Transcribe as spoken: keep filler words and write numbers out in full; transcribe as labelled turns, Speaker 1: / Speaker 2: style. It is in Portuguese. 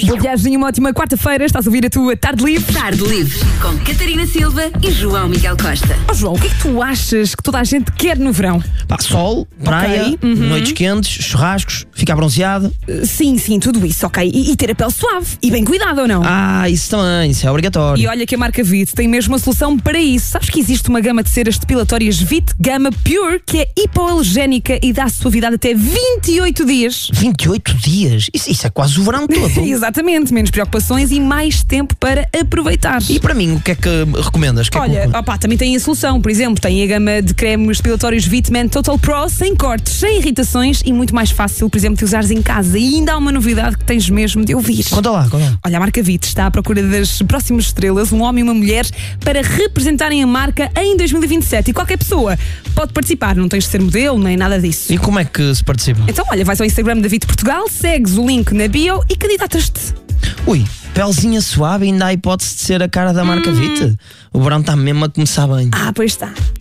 Speaker 1: Boa viagem e uma ótima quarta-feira. Estás a ouvir a tua Tarde Livre?
Speaker 2: Tarde Livre, com Catarina Silva e João Miguel Costa.
Speaker 1: Oh, João, o que é que tu achas que toda a gente quer no verão?
Speaker 3: Pá, sol, praia,
Speaker 1: Ok, uhum.
Speaker 3: noites quentes, churrascos, ficar bronzeado.
Speaker 1: Uh, Sim, sim, tudo isso, ok. E, e ter a pele suave e bem cuidada ou não?
Speaker 3: Ah, isso também, isso é obrigatório.
Speaker 1: E olha que a marca Vit tem mesmo uma solução para isso. Sabes que existe uma gama de ceras depilatórias Vit Gama Pure que é hipoalergénica e dá suavidade até vinte e oito dias.
Speaker 3: vinte e oito dias? Isso, isso é quase o verão todo.
Speaker 1: Exatamente, menos preocupações e mais tempo para aproveitar.
Speaker 3: E para mim, o que é que recomendas? O que é que
Speaker 1: Olha,
Speaker 3: me-
Speaker 1: opá, também tem a solução. Por exemplo, tem a gama de cremes depilatórios Vitman Total Pro sem cortes, sem irritações e muito mais fácil, por exemplo, de usares em casa. E ainda há uma novidade que tens mesmo de ouvir.
Speaker 3: Conta lá, conta lá.
Speaker 1: Olha, a marca Vit está à procura das próximas estrelas, um homem e uma mulher, para representarem a marca em dois mil e vinte e sete. E qualquer pessoa pode participar, não tens de ser modelo nem nada disso.
Speaker 3: E como é que se participa?
Speaker 1: Então, olha, vais ao Instagram da Vit Portugal, segues o link na bio e candidatas-te.
Speaker 3: Ui, pelezinha suave, ainda há hipótese de ser a cara da marca Vit. O verão está mesmo a começar bem.
Speaker 1: Ah, pois está.